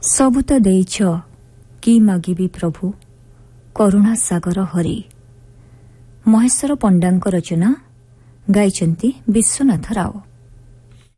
ସବୁ ତ ଦେଇଛ କି ମାଗିବି ପ୍ରଭୁ କରୁଣା ସାଗର ହରି। ମହେଶ୍ୱର ପଣ୍ଡାଙ୍କ ରଚନା, ଗାଇଛନ୍ତି ବିଶ୍ୱନାଥ ରାଓ।